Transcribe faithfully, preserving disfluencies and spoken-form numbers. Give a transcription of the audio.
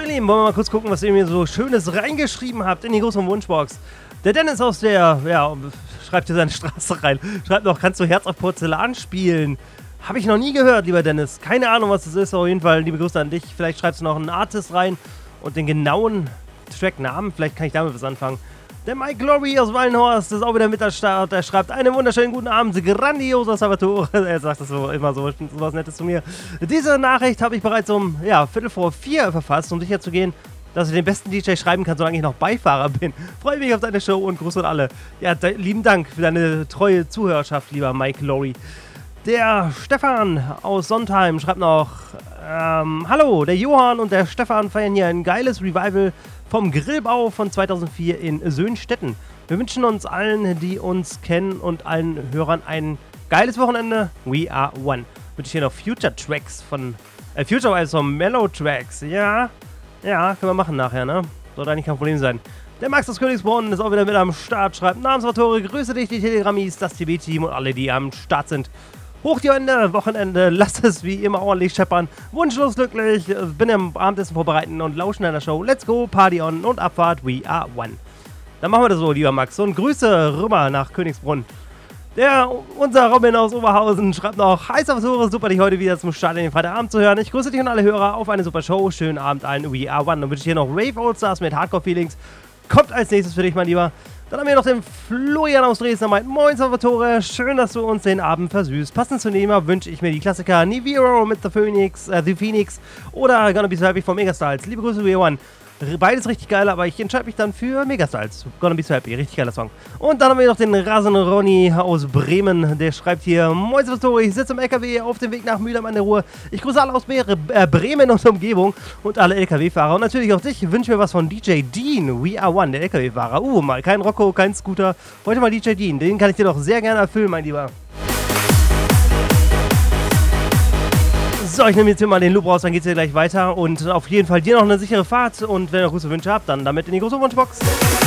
Lieben, wollen wir mal kurz gucken, was ihr mir so Schönes reingeschrieben habt in die große Wunschbox. Der Dennis aus der, ja, schreibt hier seine Straße rein. Schreibt noch, kannst du Herz auf Porzellan spielen? Habe ich noch nie gehört, lieber Dennis. Keine Ahnung, was das ist. Auf jeden Fall liebe Grüße an dich. Vielleicht schreibst du noch einen Artist rein und den genauen Tracknamen. Vielleicht kann ich damit was anfangen. Der Mike Glory aus Wallenhorst ist auch wieder mit am Start. Er schreibt einen wunderschönen guten Abend. Grandioser Salvatore. Er sagt das so immer so, so was Nettes zu mir. Diese Nachricht habe ich bereits um ja, Viertel vor vier verfasst, um sicher zu gehen, dass ich den besten D J schreiben kann, solange ich noch Beifahrer bin. Freue mich auf deine Show und Gruß an alle. Ja, da, lieben Dank für deine treue Zuhörerschaft, lieber Mike Glory. Der Stefan aus Sontheim schreibt noch, ähm, hallo, der Johann und der Stefan feiern hier ein geiles Revival vom Grillbau von zweitausendvier in Söhnstetten. Wir wünschen uns allen, die uns kennen und allen Hörern ein geiles Wochenende. We are one. Wünsche ich hier noch Future Tracks von, äh, Future also Mellow Tracks. Ja, ja, können wir machen nachher, ne? Sollte eigentlich kein Problem sein. Der Max aus Königsbrunn ist auch wieder mit am Start, schreibt Namensautor, grüße dich, die Telegrammis, das T V-Team und alle, die am Start sind. Hoch die Hände, Wochenende, lasst es wie immer ordentlich scheppern. Wunschlos glücklich, bin im Abendessen vorbereiten und lauschen an der Show. Let's go, Party on und Abfahrt, we are one. Dann machen wir das so, lieber Max. Und Grüße rüber nach Königsbrunn. Der, unser Robin aus Oberhausen schreibt noch, hi Salvatore, super dich heute wieder zum Start in den Freitagabend zu hören. Ich grüße dich und alle Hörer auf eine super Show. Schönen Abend allen, we are one. Dann wünsche ich hier noch Rave Allstars mit Hardcore Feelings. Kommt als nächstes für dich, mein Lieber. Dann haben wir noch den Florian aus Dresden, der meint, moin Salvatore, schön, dass du uns den Abend versüßt. Passend zu Nehmer wünsche ich mir die Klassiker Niviro mit The Phoenix, äh, The Phoenix oder Gonna Be So Happy von Megastyles. Liebe Grüße, We One. Beides richtig geil, aber ich entscheide mich dann für Megastyles. Gonna Be So Happy, richtig geiler Song. Und dann haben wir noch den Rasen Ronny aus Bremen, der schreibt hier, moin Salvatore, ich sitze im L K W auf dem Weg nach Mühlheim an der Ruhr. Ich grüße alle aus Bre äh, Bremen und Umgebung und alle L K W-Fahrer. Und natürlich auch dich, wünsche mir was von D J Dean, We Are One, der L K W-Fahrer. Uh, mal kein Rocco, kein Scooter. Heute mal D J Dean, den kann ich dir doch sehr gerne erfüllen, mein Lieber. So, ich nehme jetzt hier mal den Loop raus, dann geht's hier gleich weiter. Und auf jeden Fall dir noch eine sichere Fahrt. Und wenn ihr große Wünsche habt, dann damit in die große Wunschbox.